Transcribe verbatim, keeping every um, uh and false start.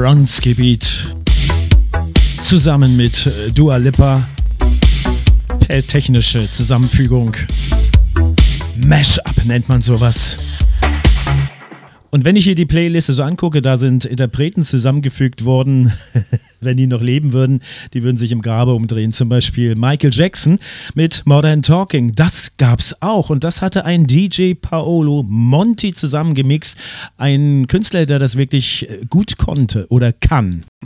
Bronski Beat zusammen mit Dua Lipa per technische Zusammenfügung. Mash-up nennt man sowas. Und wenn ich hier die Playliste so angucke, da sind Interpreten zusammengefügt worden, wenn die noch leben würden, die würden sich im Grabe umdrehen. Zum Beispiel Michael Jackson mit Modern Talking, das gab's auch. Und das hatte ein D J Paolo Monti zusammengemixt, ein Künstler, der das wirklich gut konnte oder kann.